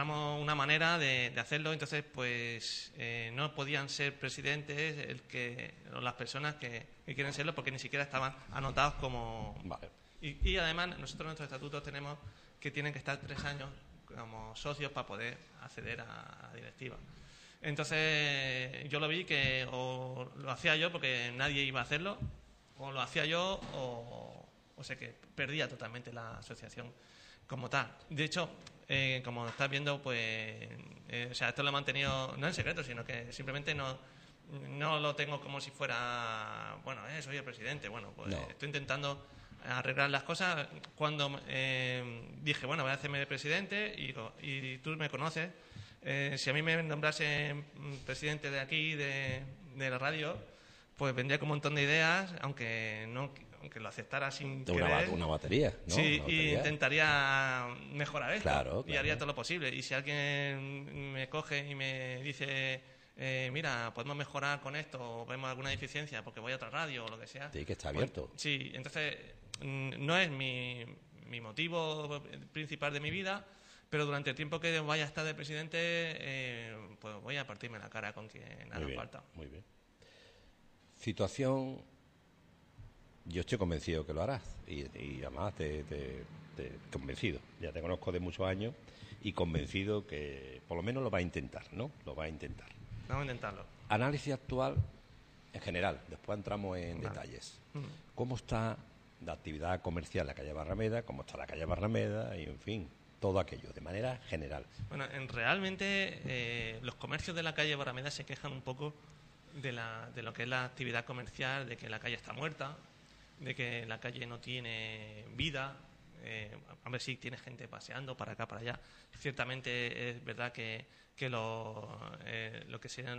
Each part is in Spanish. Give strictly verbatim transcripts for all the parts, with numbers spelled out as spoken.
una manera de, de hacerlo, entonces pues eh, no podían ser presidentes el que o las personas que, que quieren serlo porque ni siquiera estaban anotados como... Vale. Y, y además nosotros en nuestros estatutos tenemos que tienen que estar tres años como socios para poder acceder a la directiva. Entonces yo lo vi que o lo hacía yo porque nadie iba a hacerlo, o lo hacía yo o, o sea que perdía totalmente la asociación como tal. De hecho, eh, como estás viendo, pues, eh, o sea, esto lo he mantenido no en secreto, sino que simplemente no, no lo tengo como si fuera, bueno, eh, soy el presidente. Bueno, pues No. estoy intentando arreglar las cosas. Cuando eh, dije, bueno, voy a hacerme presidente y, y tú me conoces, eh, si a mí me nombrase presidente de aquí, de, de la radio, pues vendría con un montón de ideas, aunque no... aunque lo aceptara sin Una, querer. una batería, ¿no? Sí, Una y batería. intentaría mejorar esto. Claro, y claro. haría todo lo posible. Y si alguien me coge y me dice, eh, mira, podemos mejorar con esto, o vemos alguna deficiencia porque voy a otra radio o lo que sea. Sí, que está pues, abierto. sí, entonces no es mi, mi motivo principal de mi vida, pero durante el tiempo que vaya a estar de presidente, eh, pues voy a partirme la cara con quien haga Muy bien, falta. muy bien. Situación, yo estoy convencido que lo harás y, y además te, te, te convencido, ya te conozco de muchos años y convencido que por lo menos lo va a intentar, ¿no? Lo va a intentar. Vamos a intentarlo. Análisis actual en general, después entramos en Vale. detalles. Mm. ¿Cómo está la actividad comercial en la calle Barrameda? ¿Cómo está la calle Barrameda? Y en fin, todo aquello, de manera general. Bueno, en, realmente eh, los comercios de la calle Barrameda se quejan un poco de, la, de lo que es la actividad comercial, de que la calle está muerta, de que la calle no tiene vida. Eh, a ver si tiene gente paseando para acá, para allá. Ciertamente es verdad que, que lo, eh, lo que sería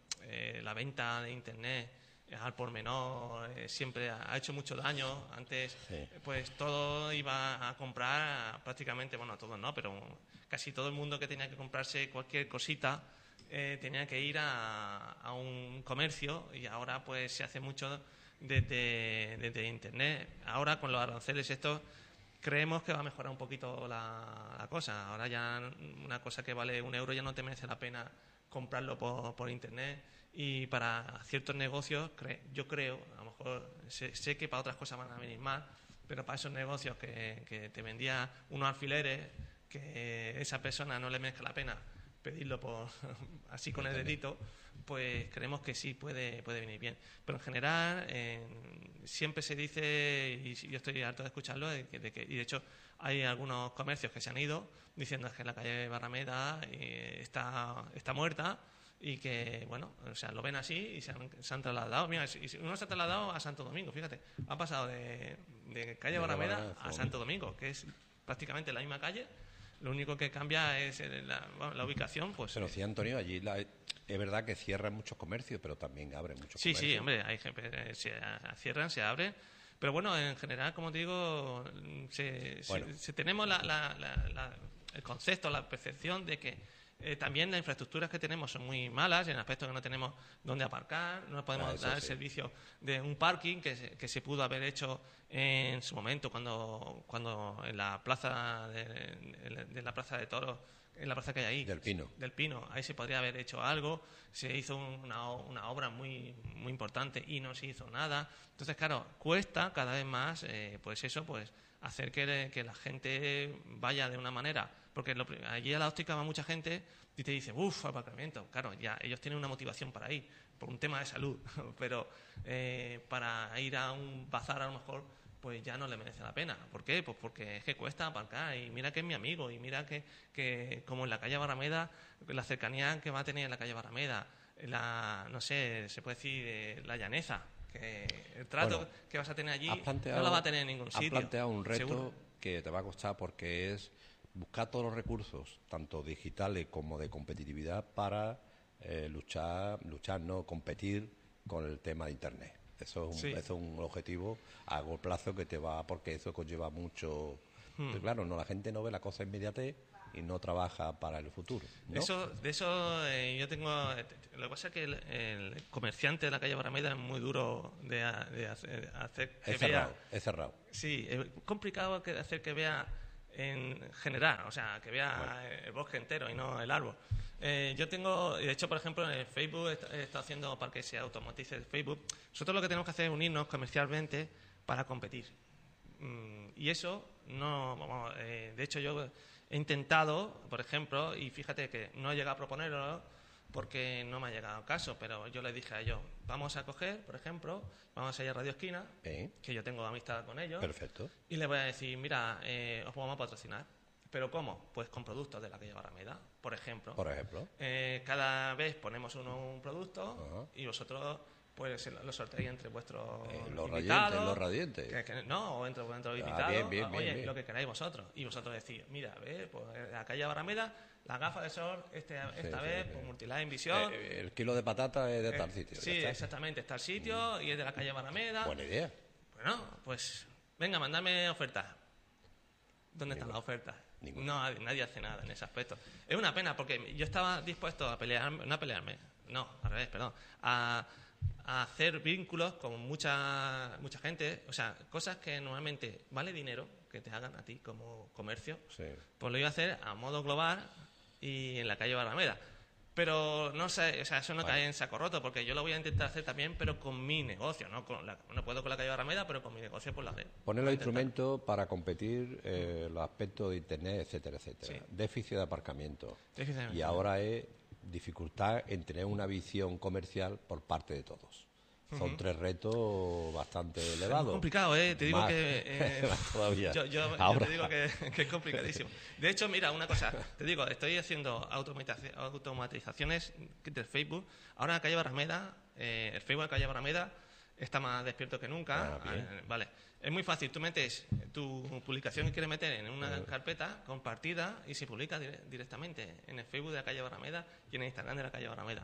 eh, la venta de Internet al por menor eh, siempre ha, ha hecho mucho daño. Antes Sí. pues todo iba a comprar prácticamente, bueno, todos no, pero casi todo el mundo que tenía que comprarse cualquier cosita eh, tenía que ir a, a un comercio, y ahora pues se hace mucho desde, desde Internet. Ahora con los aranceles estos creemos que va a mejorar un poquito la, la cosa. Ahora ya una cosa que vale un euro ya no te merece la pena comprarlo por, por Internet. Y para ciertos negocios, cre- yo creo, a lo mejor sé, sé que para otras cosas van a venir más, pero para esos negocios que, que te vendía unos alfileres, que esa persona no le merezca la pena pedirlo por así con el dedito, pues creemos que sí puede puede venir bien. Pero en general eh, siempre se dice, y yo estoy harto de escucharlo, de que, de que, y de hecho hay algunos comercios que se han ido diciendo que la calle Barrameda eh, está está muerta, y que, bueno, o sea, lo ven así y se han, se han trasladado. Mira, si uno se ha trasladado a Santo Domingo, fíjate, ha pasado de, de calle De Barrameda Barrameda, a Santo Domingo, que es prácticamente la misma calle. Lo único que cambia es la, bueno, la ubicación, pues... Pero sí, Antonio, allí la, es verdad que cierran muchos comercios, pero también abren muchos Sí, comercios. sí, hombre, hay, gente- se cierran, se abren. Pero bueno, en general, como te digo, se, Bueno. se- se tenemos la, la- la- la- el concepto, la percepción de que eh, también las infraestructuras que tenemos son muy malas, en el aspecto que no tenemos dónde aparcar, no podemos Ah, eso dar el sí. servicio de un parking que se, que se pudo haber hecho en su momento cuando cuando en la plaza de, de la plaza de toros, en la plaza que hay ahí Del Pino. del Pino, ahí se podría haber hecho algo. Se hizo una, una obra muy muy importante y no se hizo nada. Entonces, claro, cuesta cada vez más eh, pues eso, pues hacer que, que la gente vaya de una manera, porque lo, allí a la óptica va mucha gente y te dice, uff, aparcamiento. Claro, ya ellos tienen una motivación para ir, por un tema de salud, pero eh, para ir a un bazar a lo mejor pues ya no le merece la pena. ¿Por qué? Pues porque es que cuesta aparcar, y mira que es mi amigo, y mira que, que como en la calle Barrameda, la cercanía que va a tener en la calle Barrameda, la, no sé, se puede decir eh, la llaneza, que el trato Bueno, que vas a tener allí has planteado- no la va a tener en ningún has sitio. planteado un reto seguro. que te va a costar, porque es buscar todos los recursos, tanto digitales como de competitividad, para eh, luchar, luchar, no competir con el tema de Internet. Eso es un, Sí. eso es un objetivo a largo plazo que te va, porque eso conlleva mucho. Hmm. Pero claro, no, la gente no ve la cosa inmediatez y no trabaja para el futuro, ¿no? Eso, de eso eh, yo tengo... Lo que pasa es que el, el comerciante de la calle Barrameda es muy duro de, de hacer, hacer que Es cerrado, vea... es cerrado. Sí, es complicado que hacer que vea en general, o sea, que vea Bueno. el bosque entero y no el árbol. Eh, yo tengo, de hecho, por ejemplo, en el Facebook he est- he estado haciendo para que se automatice el Facebook. Nosotros lo que tenemos que hacer es unirnos comercialmente para competir. Mm, y eso no, vamos, eh, de hecho yo he intentado, por ejemplo, y fíjate que no he llegado a proponerlo porque no me ha llegado caso, pero yo les dije a ellos, vamos a coger, por ejemplo, vamos a ir a Radio Esquina, ¿Eh? que yo tengo amistad con ellos, Perfecto. y les voy a decir, mira, eh, os vamos a patrocinar. ¿Pero cómo? Pues con productos de la calle Barrameda, por ejemplo. Por ejemplo. Eh, cada vez ponemos uno un producto Ajá. y vosotros pues lo sorteáis entre vuestros Eh, los invitados. radiantes, los radiantes. Que- que- no, o entre vuestros Ah, invitados. bien, bien, Ah, bien, oye, bien. lo que queráis vosotros. Y vosotros decís, mira, ve, pues en la calle Barrameda, la gafa de sol, este, esta sí, vez, sí. pues Multiline Visión. Eh, el kilo de patata es de tal Eh, sitio. ya Sí, está. exactamente, está el sitio y es de la calle Barrameda. Buena idea. Bueno, pues venga, mandadme ofertas. ¿Dónde están las ofertas? Ninguna. No, nadie, nadie hace nada en ese aspecto. Es una pena porque yo estaba dispuesto a pelearme, no a pelearme, no, al revés, perdón, a, a hacer vínculos con mucha mucha gente, o sea, cosas que normalmente vale dinero que te hagan a ti como comercio, Sí. pues lo iba a hacer a modo global y en la calle Barrameda. Pero no sé, o sea, eso no Vale. cae en saco roto, porque yo lo voy a intentar hacer también, pero con mi negocio, ¿no? Con la- no puedo con la calle Barrameda, pero con mi negocio pues la haré. Poner Voy los a intentar. instrumentos para competir, eh, los aspectos de Internet, etcétera, etcétera. Sí. Déficit de aparcamiento. Déficit de Y aparcamiento. ahora es dificultad en tener una visión comercial por parte de todos. Son tres retos bastante Es elevados. complicado, ¿eh? Te digo Más- que... eh, más todavía. Yo, yo- yo Ahora. te digo que, que es complicadísimo. De hecho, mira, una cosa. Te digo, estoy haciendo automatizaci- automatizaciones del Facebook. Ahora en la calle Barrameda, eh, el Facebook de la calle Barrameda está más despierto que nunca. Ah, bien. Eh, vale. Es muy fácil. Tú metes tu publicación que quieres meter en una carpeta compartida y se publica dire- directamente en el Facebook de la calle Barrameda y en el Instagram de la calle Barrameda.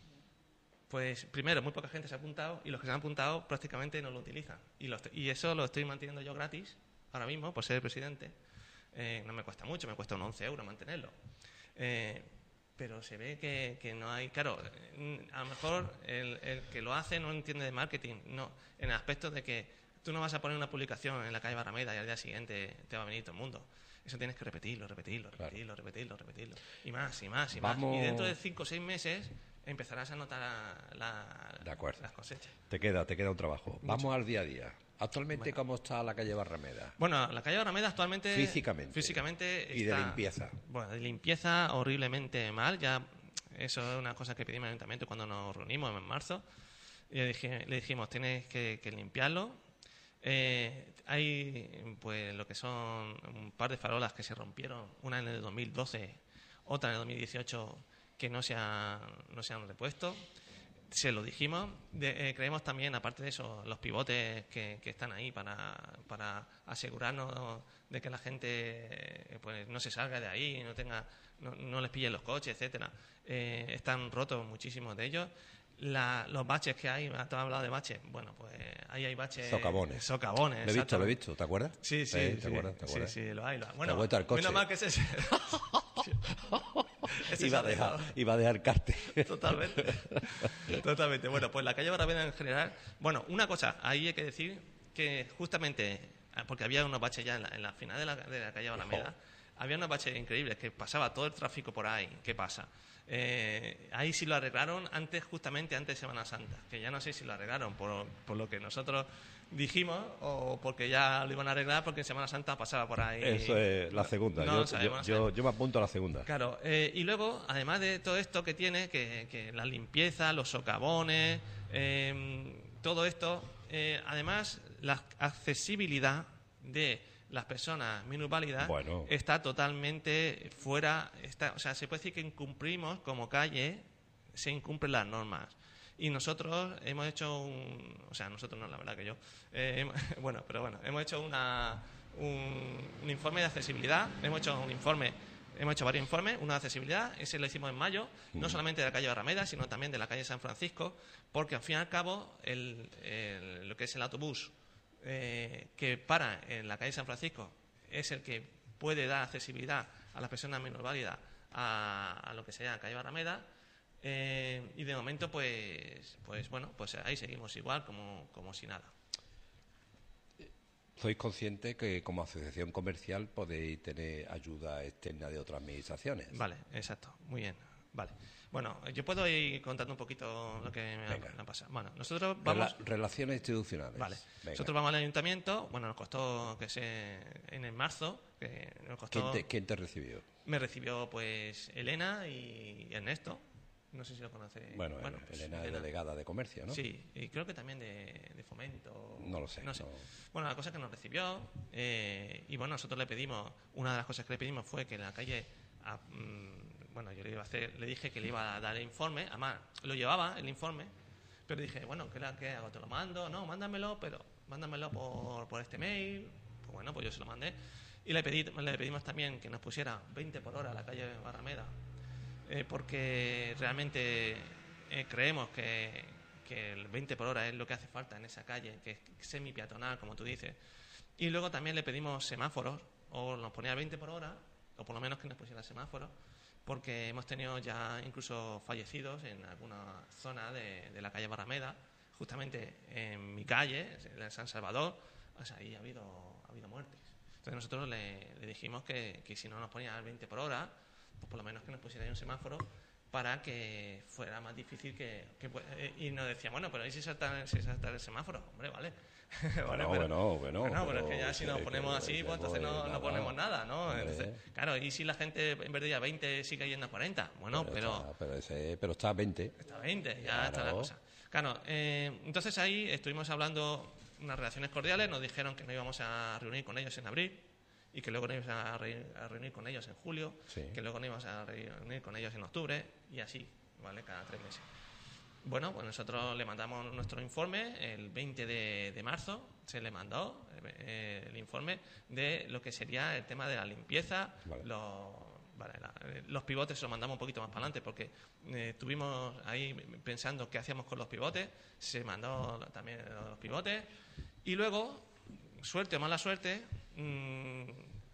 Pues primero, muy poca gente se ha apuntado y los que se han apuntado prácticamente no lo utilizan. Y, lo estoy- y eso lo estoy manteniendo yo gratis ahora mismo por ser el presidente. Eh, no me cuesta mucho, me cuesta unos once euros mantenerlo. Eh, pero se ve que, que no hay... Claro, eh, a lo mejor el, el que lo hace no entiende de marketing, no, en el aspecto de que tú no vas a poner una publicación en la calle Barrameda y al día siguiente te va a venir todo el mundo. Eso tienes que repetirlo, repetirlo, Claro. repetirlo, repetirlo, repetirlo. Y más, y más, y Vamos- más. Y dentro de cinco o seis meses empezarás a notar la- la- De acuerdo. las cosechas. Te queda, te queda un trabajo. Vamos al día a día. Actualmente, ¿cómo está la calle Barrameda? Bueno, la calle Barrameda actualmente... Físicamente. Físicamente Y de está- limpieza. Bueno, de limpieza horriblemente mal. Ya eso es una cosa que pedimos al ayuntamiento cuando nos reunimos en marzo. Y le, dije- le dijimos, tienes que, que limpiarlo. Eh, hay pues lo que son un par de farolas que se rompieron, una en el dos mil doce, otra en el dos mil dieciocho que no se han, no se han repuesto. Se lo dijimos. De- eh, creemos también, aparte de eso, los pivotes que, que están ahí para, para asegurarnos de que la gente eh, pues no se salga de ahí, no tenga, no, no les pillen los coches, etcétera. Eh, están rotos muchísimos de ellos. La- los baches que hay, tú has hablado de baches. Bueno, pues ahí hay baches. Socavones. Socavones. Lo he visto, lo he exactamente. visto, ¿te acuerdas? Sí, sí, ¿te sí, acuerdas? ¿Te sí, acuerdas? sí, lo hay. Lo hay. Bueno, ha vuelto al coche. menos mal que es ese. Ese iba, a se ha dejar, dejado. iba a dejar carte. Totalmente. Totalmente. Bueno, pues la calle Barrameda en general. Bueno, una cosa, ahí hay que decir que justamente, porque había unos baches ya en la, en la final de la, de la calle Barrameda, había unos baches increíbles que pasaba todo el tráfico por ahí. ¿Qué pasa? Eh, ahí sí lo arreglaron antes, justamente antes de Semana Santa, que ya no sé si lo arreglaron por, por lo que nosotros dijimos o porque ya lo iban a arreglar porque en Semana Santa pasaba por ahí. Eso es la segunda. No yo, lo sabemos, no yo, yo, sabemos. yo me apunto a la segunda. Claro, eh, y luego, además de todo esto que tiene, que, que la limpieza, los socavones, eh, todo esto, eh, además la accesibilidad de las personas minusválidas Bueno. está totalmente fuera, está, o sea, se puede decir que incumplimos como calle, se incumplen las normas. Y nosotros hemos hecho un... O sea, nosotros no, la verdad que yo. eh, hemos- bueno, pero bueno, hemos hecho una, un, un informe de accesibilidad, hemos hecho un informe, hemos hecho varios informes, uno de accesibilidad, ese lo hicimos en mayo, no solamente de la calle Barrameda, sino también de la calle San Francisco, porque al fin y al cabo, el, el- lo que es el autobús eh, que para en la calle San Francisco es el que puede dar accesibilidad a las personas minusválidas a, a lo que sea la calle Barrameda. Eh, y de momento, pues, pues bueno, pues ahí seguimos igual como, como si nada. sois conscientes que como asociación comercial podéis tener ayuda externa de otras administraciones. Vale, exacto, muy bien. Vale. Bueno, yo puedo ir contando un poquito lo que me ha, me ha pasado. Bueno, nosotros vamos... Rela- relaciones institucionales. Vale. Venga. Nosotros vamos al ayuntamiento. Bueno, nos costó que se... En el marzo, que nos costó... ¿Quién te, quién te recibió? Me recibió, pues, Elena y Ernesto. No sé si lo conoce. Bueno, pues, Elena es delegada de comercio, ¿no? Sí, y creo que también de, de fomento. No lo sé. No sé. No. Bueno, la cosa es que nos recibió eh, y bueno, nosotros le pedimos, una de las cosas que le pedimos fue que en la calle, a, mm, bueno, yo le iba a hacer, le dije que le iba a dar el informe, además lo llevaba el informe, pero dije, bueno, ¿qué, la- qué hago? ¿Te lo mando? No, mándamelo, pero mándamelo por, por este mail. Pues bueno, pues yo se lo mandé. Y le, pedí, le pedimos también que nos pusiera veinte por hora a la calle Barrameda, eh, porque realmente eh, creemos que, que el veinte por hora es lo que hace falta en esa calle, que es semi-peatonal, como tú dices. Y luego también le pedimos semáforos, o nos ponía veinte por hora, o por lo menos que nos pusiera semáforos, porque hemos tenido ya incluso fallecidos en alguna zona de, de la calle Barrameda, justamente en mi calle, en San Salvador, o sea, ahí ha habido, ha habido muertes. Entonces nosotros le, le dijimos que, que si no nos ponía el veinte por hora, pues por lo menos que nos pusiera ahí un semáforo para que fuera más difícil que... que y nos decía, bueno, pero ¿y si salta, si salta el semáforo? Hombre, vale. vale Bueno, pero, bueno, bueno, bueno, pero pero es que ya si nos que- ponemos que- así, que pues entonces pues no, no nada, ponemos nada, ¿no? hombre. Entonces, claro, ¿y si la gente en vez de ir a veinte sigue yendo a cuarenta? Bueno, pero... Está, pero, ese, pero está a veinte. Está a veinte, ya Claro. está la cosa. Claro, eh, entonces ahí estuvimos hablando unas relaciones cordiales, nos dijeron que no íbamos a reunir con ellos en abril y que luego nos íbamos a, re- a reunir con ellos en julio, Sí. que luego nos íbamos a reunir con ellos en octubre y así, ¿vale? Cada tres meses. Bueno, pues nosotros le mandamos nuestro informe el veinte de, de marzo, se le mandó eh, el informe de lo que sería el tema de la limpieza, Vale. los, vale, la- eh, los pivotes se los mandamos un poquito más para adelante porque eh, estuvimos ahí pensando qué hacíamos con los pivotes, se mandó también los pivotes y luego, suerte o mala suerte, mmm,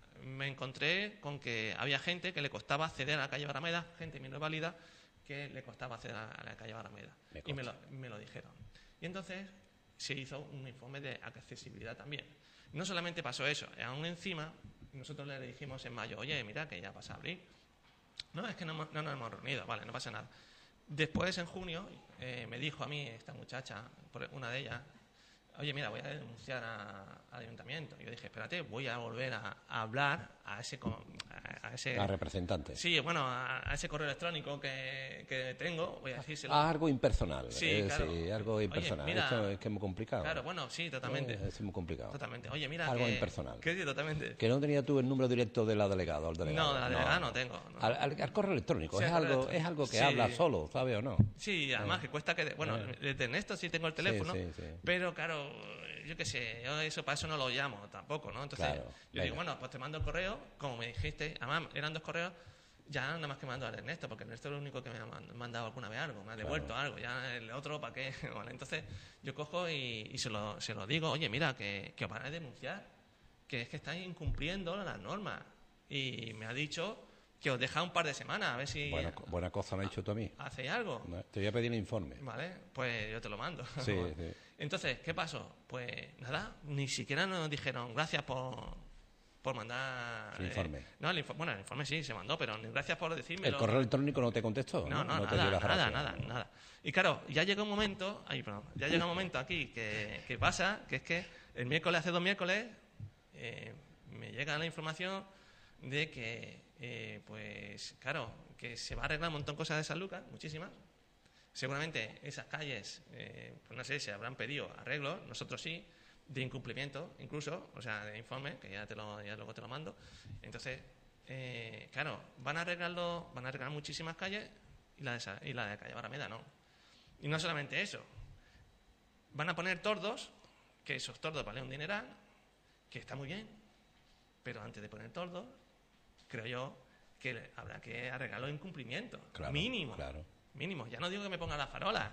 me encontré con que había gente que le costaba acceder a la calle Barrameda, gente minusválida, que le costaba acceder a la calle Barrameda. Me y me lo, consta. me lo dijeron. Y entonces se hizo un informe de accesibilidad también. No solamente pasó eso, aún encima nosotros le dijimos en mayo, oye, mira que ya pasa abril. No, es que no, hemos- no nos hemos reunido, vale, no pasa nada. Después, en junio, eh, me dijo a mí esta muchacha, por- una de ellas, oye, mira, voy a denunciar a- al ayuntamiento. Y yo dije, espérate, voy a volver a, a hablar a ese... co- A, a ese La representante. Sí, bueno, a, a ese correo electrónico que, que tengo, voy a decírselo. Ah, algo impersonal. Sí, eh, claro. sí, algo Oye, impersonal. mira, Esto es que es muy complicado. Claro, bueno, sí, totalmente. Eh, es muy complicado. Totalmente. Oye, mira Algo que... impersonal. Que sí, totalmente. Que no tenía tú el número directo de la delegada o el delegado. No, de la delegada no tengo, no. Al, al- al correo electrónico. Sí, es, al correo algo, electrónico. es algo que Sí. habla solo, ¿sabe o no? Sí, además que cuesta que... Bueno, Eh. desde Ernesto sí tengo el teléfono, sí, sí. pero claro, yo qué sé, yo eso para eso no lo llamo tampoco, ¿no? Entonces, Claro, yo venga. digo, bueno, pues te mando el correo, como me dijiste, además eran dos correos, ya nada más que mando al Ernesto, porque Ernesto es el único que me ha man- mandado alguna vez algo, me ha devuelto algo, ya el otro, ¿para qué? Vale, entonces yo cojo y, y se, lo, se lo digo, oye, mira, que, que os van a denunciar, que es que estáis incumpliendo las normas. Y me ha dicho que os deja un par de semanas, a ver si Buena, co- buena cosa me has dicho tú a mí. hacéis algo. No, te voy a pedir el informe. Vale, pues yo te lo mando. Sí, sí. Entonces, ¿qué pasó? Pues nada, ni siquiera nos dijeron gracias por, por mandar... El informe. eh, no, el info- bueno, el informe sí se mandó, pero ni gracias por decirme. ¿El correo electrónico no te contestó? No, no, te dio nada, las nada, gracias. nada, nada. Y claro, ya llega un momento, ay, perdón, ya llega un momento aquí que, que pasa, que es que el miércoles, hace dos miércoles, eh, me llega la información de que, eh, pues, claro, que se va a arreglar un montón de cosas de San Lucas, muchísimas. Seguramente esas calles, eh, pues no sé, se habrán pedido arreglos, nosotros sí, de incumplimiento incluso, o sea, de informe, que ya, te lo, ya luego te lo mando. Entonces, eh, claro, van a arreglarlo, van a arreglar muchísimas calles y la de, esa- y la de calle Barrameda no. Y no solamente eso, van a poner tordos, que esos tordos valen un dineral, que está muy bien, pero antes de poner tordos, creo yo que habrá que arreglar los incumplimientos, Claro, mínimo, claro. mínimo. Ya no digo que me ponga la farola,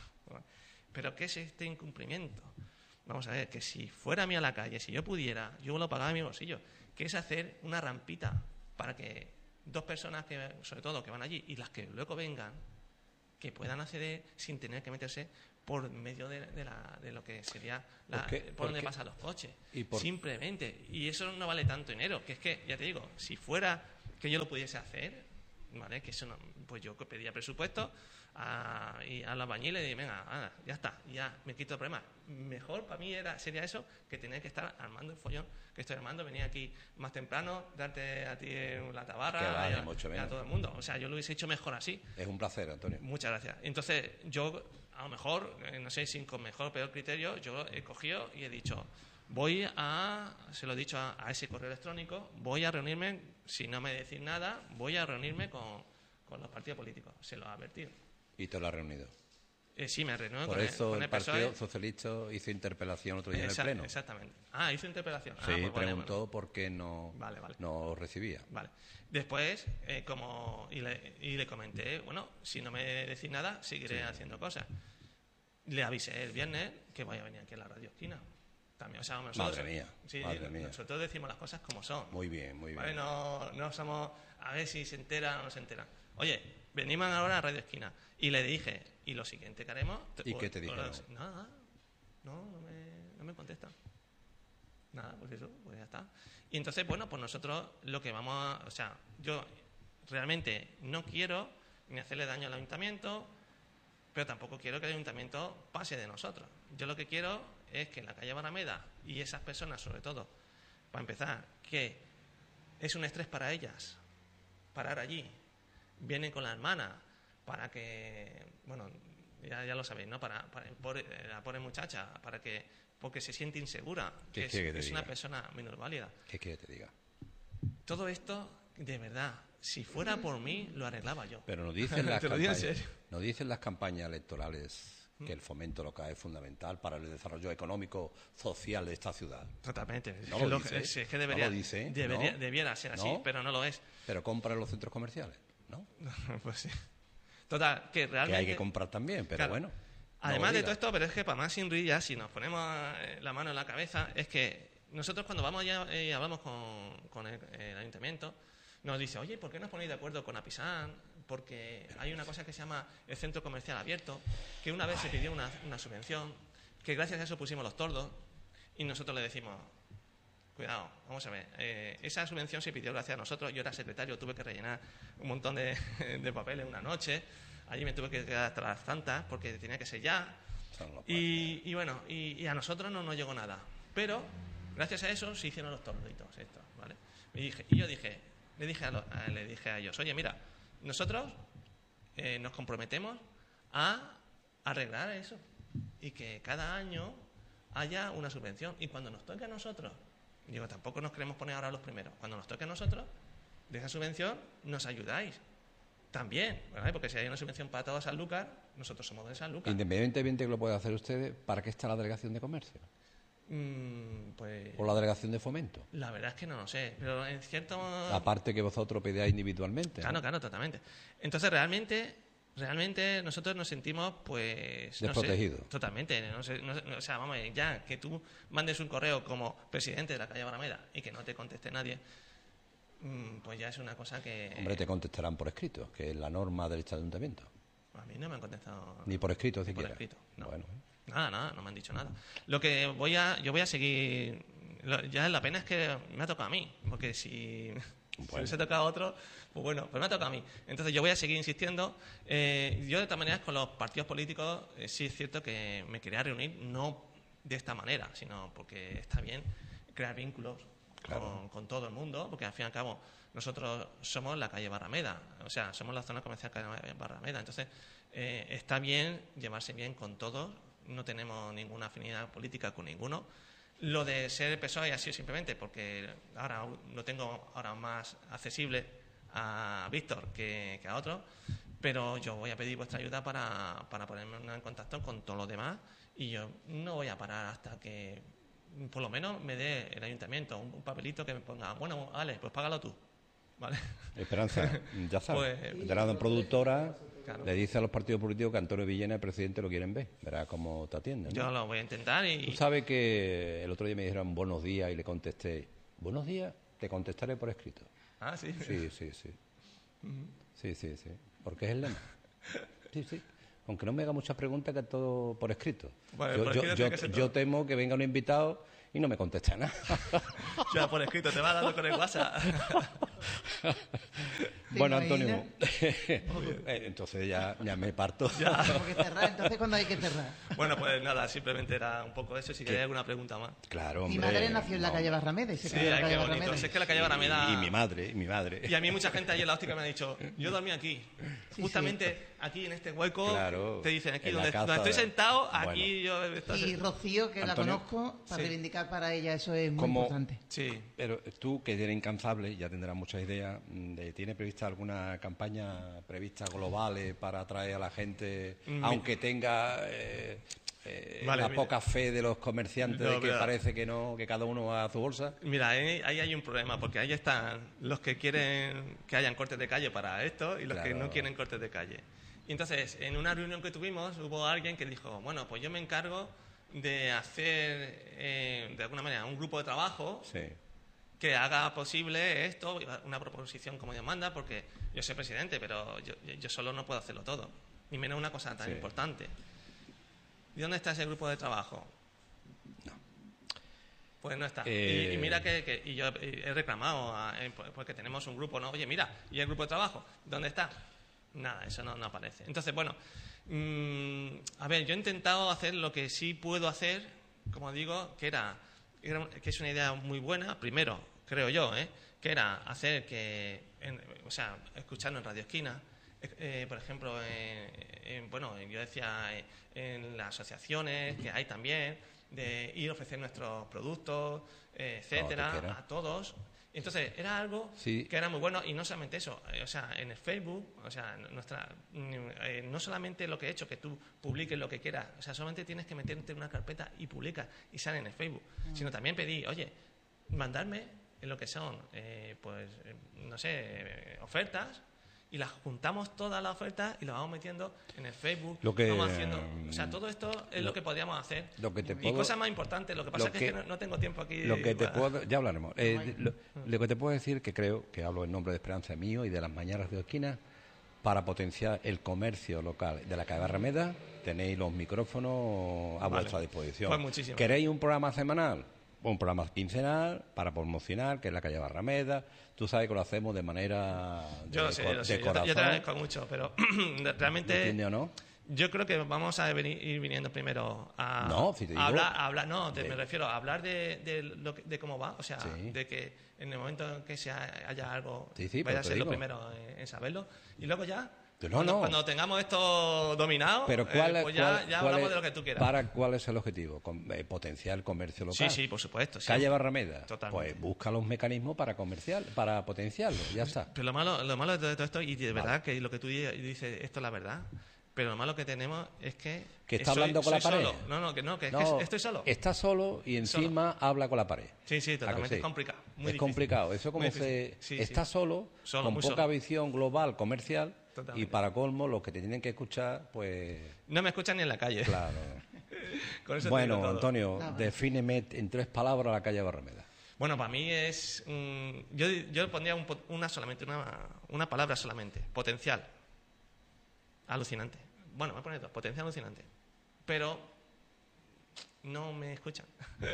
pero ¿qué es este incumplimiento? Vamos a ver, que si fuera a mí a la calle, si yo pudiera, yo lo pagaba en mi bolsillo, que es hacer una rampita para que dos personas que, sobre todo, que van allí y las que luego vengan, que puedan acceder sin tener que meterse por medio de, de, la, de lo que sería la, ¿Por, qué? por, ¿Por donde qué? pasan los coches. ¿Y por... Simplemente. Y eso no vale tanto dinero. Que es que, ya te digo, si fuera que yo lo pudiese hacer, ¿vale? Que eso no, pues yo pedía presupuesto a, y a los albañiles y venga, ah, ya está, ya me quito el problema. Mejor para mí era sería eso que tener que estar armando el follón que estoy armando, venir aquí más temprano, darte a ti la tabarra vale, y, a, mucho y a todo el mundo. O sea, yo lo hubiese hecho mejor así. Es un placer, Antonio. Muchas gracias. Entonces, yo, a lo mejor, eh, no sé si con mejor o peor criterio, yo he cogido y he dicho, voy a, se lo he dicho a, a ese correo electrónico, voy a reunirme, si no me decís nada, voy a reunirme con, con los partidos políticos. Se lo ha advertido. ¿Y te lo has reunido? Eh, sí, me reúno Por con eso el, con el, el Partido P S O E. Socialista hizo interpelación otro día Exact, en el Pleno. Exactamente. Ah, hizo interpelación. Sí, ah, pues preguntó bueno, bueno. por qué no, Vale, vale. no recibía. Vale. Después, eh, como y le, y le comenté, bueno, si no me decís nada, seguiré Sí. haciendo cosas. Le avisé el viernes que voy a venir aquí a la Radio Esquina. También, o sea, nosotros, Madre mía, sí, madre mía. nosotros decimos las cosas como son. Muy bien, muy bien. ¿Vale? No, no somos a ver si se entera o no se entera. Oye, venimos ahora a Radio Esquina. Y le dije, ¿y lo siguiente que haremos? ¿Y o- qué te o- dijeron? Nada, no, no me, no me contestan. Nada, pues eso, pues ya está. Y entonces, bueno, pues nosotros lo que vamos a... O sea, yo realmente no quiero ni hacerle daño al ayuntamiento, pero tampoco quiero que el ayuntamiento pase de nosotros. Yo lo que quiero es que la calle Barrameda y esas personas, sobre todo, para empezar, que es un estrés para ellas parar allí, vienen con la hermana para que, bueno, ya, ya lo sabéis, ¿no? Para, para por, la pobre muchacha, para que, porque se siente insegura, ¿Qué que es, quiere que te es una diga? persona minusválida. ¿Qué quiere que te diga? Todo esto, de verdad, si fuera por mí, lo arreglaba yo. Pero nos dicen las Te lo digo en campañas, serio. nos dicen las campañas electorales que el fomento local es fundamental para el desarrollo económico social de esta ciudad. Totalmente. No es, lo lo- dice, es- es que debería, no lo dice, debería- ¿no? debiera ser así, ¿No? pero no lo es. Pero compra en los centros comerciales, ¿no? Pues sí. Total, que realmente... Que hay que comprar también, pero Claro. bueno. no Además lo de todo digas. esto, pero es que para más sin ya, si nos ponemos eh, la mano en la cabeza, es que nosotros cuando vamos allá y hablamos con, con el, el ayuntamiento, nos dice, oye, ¿por qué no os ponéis de acuerdo con Apisán? Porque hay una cosa que se llama el centro comercial abierto, que una vez se pidió una, una subvención, que gracias a eso pusimos los tordos, y nosotros le decimos, cuidado, vamos a ver, eh, esa subvención se pidió gracias a nosotros, yo era secretario, tuve que rellenar un montón de, de papeles una noche, allí me tuve que quedar hasta las tantas, porque tenía que ser ya, Eso no lo puede y, y bueno, y, y a nosotros no nos llegó nada. Pero, gracias a eso, se hicieron los torditos estos, ¿vale? Y, dije, y yo dije, le dije a, lo- a- le dije a ellos, oye, mira, nosotros eh, nos comprometemos a arreglar eso y que cada año haya una subvención. Y cuando nos toque a nosotros, digo, tampoco nos queremos poner ahora los primeros, cuando nos toque a nosotros, de esa subvención nos ayudáis. También, ¿verdad? Porque si hay una subvención para todos Sanlúcar, nosotros somos de Sanlúcar. Independientemente de que lo puedan hacer ustedes, ¿para qué está la delegación de comercio? Mm, pues ¿O la delegación de fomento? la verdad es que no lo sé, pero en cierto... Aparte que vosotros pedáis individualmente. Claro, ¿no? claro, totalmente. Entonces, realmente, realmente nosotros nos sentimos, pues... no sé, Desprotegidos. totalmente. No sé, no sé, o sea, vamos, ya que tú mandes un correo como presidente de la calle Barrameda y que no te conteste nadie, mm, pues ya es una cosa que... Hombre, te contestarán por escrito, que es la norma del ayuntamiento. A mí no me han contestado... Ni por escrito, Ni siquiera. por escrito, no. Bueno, Nada, nada, no me han dicho nada. Lo que voy a, yo voy a seguir. lo- Ya la pena es que me ha tocado a mí, porque si, si Bueno. hubiese tocado a otro, pues bueno, pues me ha tocado a mí. Entonces yo voy a seguir insistiendo. Eh, yo de todas maneras con los partidos políticos eh, sí es cierto que me quería reunir, no de esta manera, sino porque está bien crear vínculos Claro. con, con todo el mundo, porque al fin y al cabo nosotros somos la calle Barrameda, o sea, somos la zona comercial calle Barrameda. Entonces eh, está bien llevarse bien con todos. No tenemos ninguna afinidad política con ninguno. Lo de ser el P S O E ha sido simplemente porque ahora lo tengo ahora más accesible a Víctor que, que a otros, pero yo voy a pedir vuestra ayuda para, para ponerme en contacto con todos los demás y yo no voy a parar hasta que por lo menos me dé el ayuntamiento un, un papelito que me ponga, bueno, vale, pues págalo tú, ¿vale? Esperanza, ya sabes. Pues- Veterana en productora, Claro. le dice a los partidos políticos que Antonio Villena, el presidente, lo quieren ver. Verá cómo te atienden. ¿no? Yo lo voy a intentar y... Tú sabes que el otro día me dijeron buenos días y le contesté, buenos días, te contestaré por escrito. Ah, sí. Sí, sí, sí. Sí, sí, sí. Porque es el lema. Sí, sí. Aunque no me haga muchas preguntas, que todo por escrito. Bueno, yo, por yo, escrito yo, tiene que ser yo todo. temo que venga un invitado y no me conteste nada. Ya, por escrito, te va dando con el WhatsApp. Bueno, imaginas? Antonio, eh, entonces ya, ya me parto. Ya. Tengo que cerrar, entonces cuando hay que cerrar. Bueno, pues nada, simplemente era un poco eso. Si queréis alguna pregunta más. Claro, Mi hombre. madre nació en la no. calle Barrameda y se Sí, crió en la ay, calle qué bonito. Barrameda. Si es que la calle Barrameda... Y, y mi madre, y mi madre. Y a mí mucha gente allí en la óptica me ha dicho, yo dormí aquí. Sí, Justamente aquí en este hueco, Claro, te dicen aquí en la donde, casa donde estoy de- sentado, Bueno. aquí yo... esto- Y Rocío, que Antonio. la conozco, para Sí. reivindicar para ella, eso es muy Como- importante. Sí. Pero tú, que eres incansable, ya tendrás muchas ideas. de- ¿Tiene prevista alguna campaña prevista globales para atraer a la gente, Mm, aunque tenga eh, eh, Vale, la mira. poca fe de los comerciantes No, de que mira. parece que no, que cada uno va a su bolsa? Mira, ahí, ahí hay un problema, porque ahí están los que quieren que hayan cortes de calle para esto y los que Claro. no quieren cortes de calle. Y entonces, en una reunión que tuvimos, hubo alguien que dijo, bueno, pues yo me encargo de hacer, eh, de alguna manera, un grupo de trabajo Sí. que haga posible esto, una proposición como Dios manda, porque yo soy presidente, pero yo, yo solo no puedo hacerlo todo, ni menos una cosa tan Sí. importante. ¿Y dónde está ese grupo de trabajo? Pues no está. Eh, Y, y mira que, que- y yo he reclamado, a- eh, pues pues que tenemos un grupo, ¿no? Oye, mira, ¿y el grupo de trabajo? ¿Dónde está? Nada, eso no, no aparece. Entonces, bueno, mm, a ver, yo he intentado hacer lo que sí puedo hacer, como digo, que era, era un- que es una idea muy buena, primero, creo yo, ¿eh? Que era hacer que, en- o sea, escucharnos en Radio Esquina, eh, eh, por ejemplo, en- en- bueno, yo decía eh, en las asociaciones que hay también, de ir a ofrecer nuestros productos, eh, etcétera, tú quieras. a todos. Entonces, era algo Sí. que era muy bueno y no solamente eso, eh, o sea, en el Facebook, o sea, nuestra, mm, eh, no solamente lo que he hecho, que tú publiques lo que quieras, o sea, solamente tienes que meterte en una carpeta y publicas y sale en el Facebook, sino también pedí, oye, mandarme en lo que son, eh, pues, eh, no sé, eh, ofertas y las juntamos todas las ofertas y las vamos metiendo en el Facebook, Lo que, vamos haciendo, mm, o sea, todo esto es lo, lo- que podríamos hacer. lo que te y puedo- cosas más importantes, lo que pasa lo es que, que- es que no, no tengo tiempo aquí. Lo que te para- puedo, ya hablaremos. Eh, lo, lo que te puedo decir, que creo que hablo en nombre de Esperanza mío y de las mañanas de esquina, para potenciar el comercio local de la calle Barrameda, tenéis los micrófonos a Vale. vuestra disposición. Pues muchísimas. ¿Queréis un programa semanal? Un programa quincenal para promocionar, que es la calle Barrameda. Tú sabes que lo hacemos de manera de, Yo lo sé, cor- lo de sé. Yo te, corazón. yo te agradezco mucho, pero realmente ¿Entiendes o no? yo creo que vamos a venir, ir viniendo primero a, No, si te a digo- hablar, a hablar, no, te- de- me refiero a hablar de, de, lo que- de cómo va, o sea, Sí. de que en el momento en que se ha- haya algo, Sí, sí, vaya pero a te ser lo digo. primero en, en saberlo, y luego ya, Pero no, cuando, no. cuando tengamos esto dominado, Pero eh, ¿cuál es, pues ya, cuál- ya cuál hablamos es- de lo que tú quieras. ¿Para cuál es el objetivo? Con- eh, potenciar el comercio local. Sí, sí, por supuesto. sí. Calle Barrameda. Totalmente. Pues busca los mecanismos para comercial, para potenciarlo, ya está. Pero lo malo, lo malo de todo esto, y de verdad que lo que tú di- dices, esto es la verdad, pero lo malo que tenemos es que... Que está soy- hablando con la soy pared. solo. No, no, que no, que es No, que estoy solo. Está solo y encima habla con la pared. Sí, sí, ¿A que totalmente. sí? Es complicado. Muy es difícil. complicado. Eso como Muy se difícil. Sí, está sí. solo, Solo, con muy poca solo. visión global, comercial, Totalmente. y para colmo los que te tienen que escuchar, pues No me escuchan ni en la calle. claro. Con eso te Bueno, digo todo. Antonio, Nada. defíneme en tres palabras la calle Barrameda. Bueno, para mí es... mm, yo, yo pondría un po- una solamente, una, una palabra solamente. Potencial. Alucinante. Bueno, me pone dos. Potencial alucinante. Pero no me escuchan.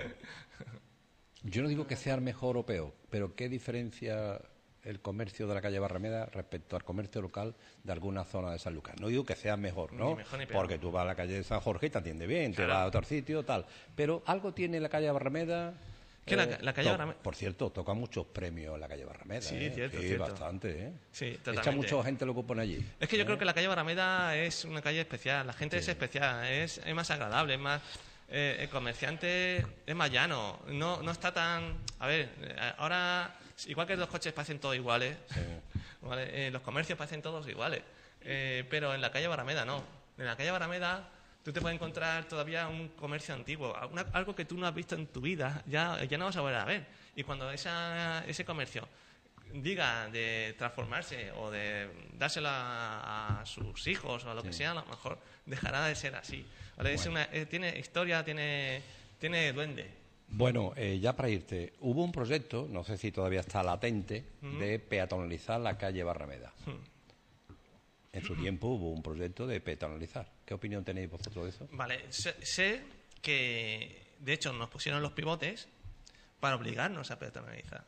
Yo no digo que sea mejor o peor, pero ¿qué diferencia el comercio de la calle Barrameda respecto al comercio local de alguna zona de San Lucas? No digo que sea mejor, ¿no? Ni mejor ni peor. Porque tú vas a la calle de San Jorge y te atiende bien, te Claro. vas a otro sitio, tal. Pero algo tiene la calle Barrameda. ¿Qué la- la calle to- Barrameda? Por cierto, toca muchos premios la calle Barrameda. Sí, ¿eh? cierto, Sí, cierto. bastante, ¿eh? Sí, Echa totalmente. mucha gente lo que pone allí. Es que yo ¿eh? creo que la calle Barrameda es una calle especial. La gente es especial, es, es más agradable, es más... eh, el comerciante es más llano. No, no está tan... A ver, eh, ahora... Igual que los coches parecen todos iguales, ¿vale? Eh, los comercios parecen todos iguales. Eh, pero en la calle Barrameda no. En la calle Barrameda tú te puedes encontrar todavía un comercio antiguo, alguna- algo que tú no has visto en tu vida, ya, ya no vas a volver a ver. Y cuando esa, ese comercio diga de transformarse o de dárselo a, a sus hijos o a lo que sea, a lo mejor dejará de ser así. ¿Vale? Es una- eh, tiene historia, tiene, tiene duende. Bueno, eh, ya para irte, hubo un proyecto, no sé si todavía está latente, de peatonalizar la calle Barrameda. en su tiempo hubo un proyecto de peatonalizar. ¿Qué opinión tenéis vosotros de eso? Vale, sé, sé que de hecho nos pusieron los pivotes para obligarnos a peatonalizar.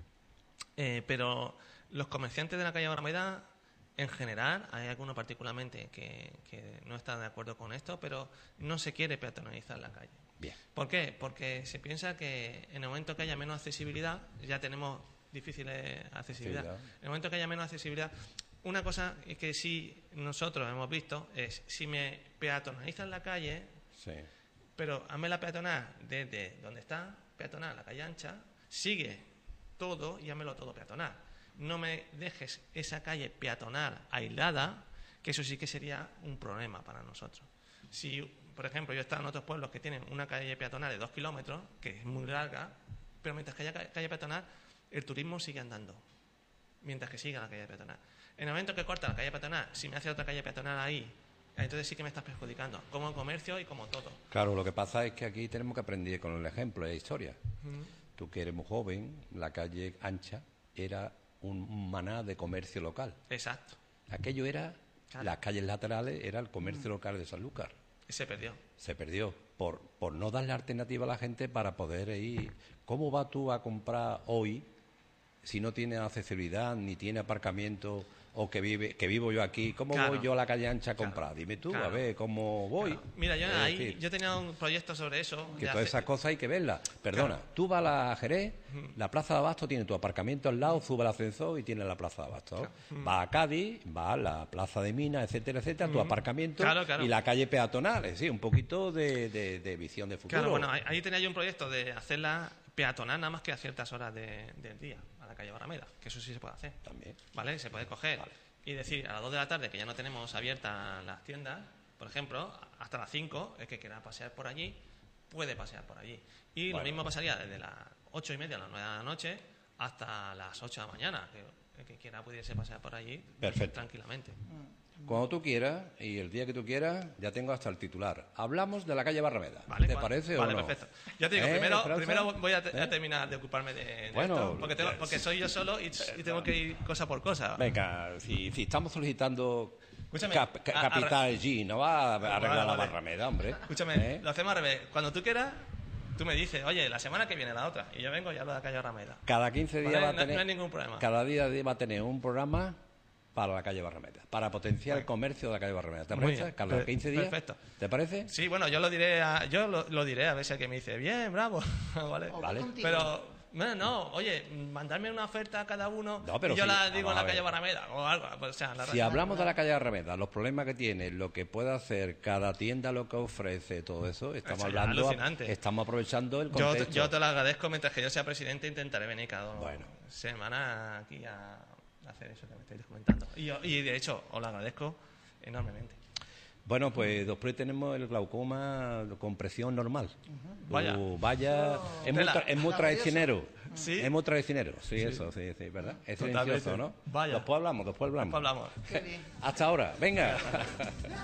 Eh, pero los comerciantes de la calle Alameda, en general, hay algunos particularmente que, que no están de acuerdo con esto, pero no se quiere peatonalizar la calle. Bien. ¿Por qué? Porque se piensa que en el momento que haya menos accesibilidad, ya tenemos difícil accesibilidad. Sí, ya. En el momento que haya menos accesibilidad, una cosa es que sí nosotros hemos visto es si me peatonalizan la calle, Sí. pero hazme la peatonal desde donde está peatonal la calle ancha, sigue todo y házmelo todo peatonal. No me dejes esa calle peatonal aislada, que eso sí que sería un problema para nosotros. Si, por ejemplo, yo he estado en otros pueblos que tienen una calle peatonal de dos kilómetros, que es muy larga, pero mientras que haya ca- calle peatonal, el turismo sigue andando, mientras que siga la calle peatonal. En el momento que corta la calle peatonal, si me hace otra calle peatonal ahí, entonces sí que me estás perjudicando, como comercio y como todo. Claro, lo que pasa es que aquí tenemos que aprender con el ejemplo de historia. Tú que eres muy joven, la calle ancha era un maná de comercio local. Exacto. Aquello era, Claro. las calles laterales era el comercio local de Sanlúcar. Se perdió. Se perdió por, por no darle alternativa a la gente para poder ir. ¿Cómo vas tú a comprar hoy si no tiene accesibilidad ni tiene aparcamiento o que vive que vivo yo aquí? ¿Cómo Claro. voy yo a la calle ancha a Claro. comprar? Dime tú, Claro. a ver cómo voy. Claro. Mira, yo Es ahí decir, yo tenía un proyecto sobre eso. que de todas hacer- esas cosas hay que verlas. Perdona, Claro. tú vas a la Jerez, la Plaza de Abasto tiene tu aparcamiento al lado, sube el ascensor y tiene la Plaza de Abasto. Vas a Cádiz, vas a la Plaza de Minas, etcétera, etcétera, tu aparcamiento Claro, claro. y la calle peatonal. Es decir, un poquito de, de- de visión de futuro. Claro, bueno, ahí, ahí tenía yo un proyecto de hacerla peatonal nada más que a ciertas horas de- del día, a la calle Alameda, que eso sí se puede hacer. También. ¿Vale? Se puede coger y decir a las dos de la tarde, que ya no tenemos abiertas las tiendas, por ejemplo, hasta las cinco, el que quiera pasear por allí, puede pasear por allí. Y Bueno. lo mismo pasaría desde las ocho y media a las nueve de la noche hasta las ocho de la mañana, que el que quiera pudiese pasear por allí Perfecto. tranquilamente. Cuando tú quieras y el día que tú quieras, ya tengo hasta el titular. Hablamos de la calle Barrameda. Vale, ¿Te Juan? parece Vale, o no? perfecto. Ya te digo, ¿Eh, primero, Esperanza? primero voy a, te- a ¿Eh? terminar de ocuparme de, de Bueno, esto, porque, tengo- ya- porque soy yo solo y, y tengo que ir cosa por cosa. Venga, si, si estamos solicitando Escúchame, cap- ca- a- a- capital G, no va a arreglar Vale, la vale. Barrameda, hombre. Escúchame, ¿Eh? lo hacemos al revés. Cuando tú quieras, tú me dices, oye, la semana que viene la otra, y yo vengo y hablo de la calle Rameda. Cada quince días Vale, va a no- tener... no hay ningún problema. Cada día va a tener un programa para la calle Barrameda, para potenciar el comercio de la calle Barrameda. ¿Te Muy parece? bien, Cada per- quince días. perfecto. ¿Te parece? Sí, bueno, yo lo diré a, yo lo, lo diré a ver si alguien me dice, bien, bravo, ¿vale? O Vale. contigo. Pero, no, no, oye, mandarme una oferta a cada uno No, pero y yo sí, la digo vamos en la a calle ver. Barrameda o algo. Pues, o sea, la Si hablamos de la calle Barrameda, los problemas que tiene, lo que puede hacer cada tienda, lo que ofrece, todo eso, estamos Eso ya, hablando, alucinante. estamos aprovechando el yo, contexto. yo te lo agradezco, mientras que yo sea presidente intentaré venir cada Bueno. semana aquí a hacer eso que me estáis comentando. Y, yo- y de hecho, os lo agradezco enormemente. Bueno, pues después tenemos el glaucoma con presión normal. Vaya. Uh, vaya, es muy, Tela. tra- es muy traicionero. Sí. Es muy traicionero, sí, eso, sí, sí, ¿verdad? Es Totalmente. silencioso, ¿no? Vaya. Después hablamos, después hablamos. Después hablamos. Qué bien. Hasta ahora, venga.